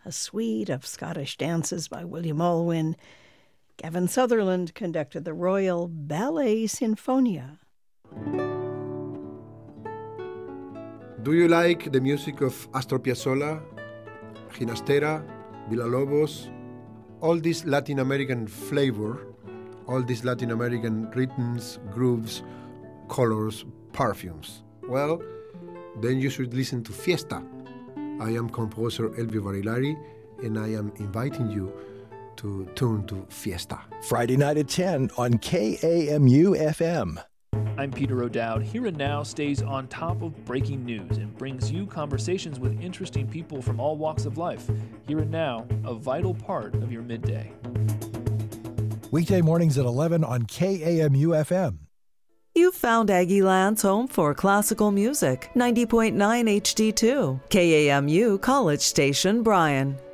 a suite of Scottish dances by William Alwyn. Gavin Sutherland conducted the Royal Ballet Sinfonia. Do you like the music of Astor Piazzolla, Ginastera, Villalobos, all this Latin American flavor, all these Latin American rhythms, grooves, colors, perfumes? Well, then you should listen to Fiesta. I am composer Elvio Barilari, and I am inviting you to tune to Fiesta. Friday night at 10 on KAMU FM. I'm Peter O'Dowd. Here and Now stays on top of breaking news and brings you conversations with interesting people from all walks of life. Here and Now, a vital part of your midday. Weekday mornings at 11 on KAMU FM. You've found Aggieland's home for classical music, 90.9 HD2, KAMU College Station, Bryan.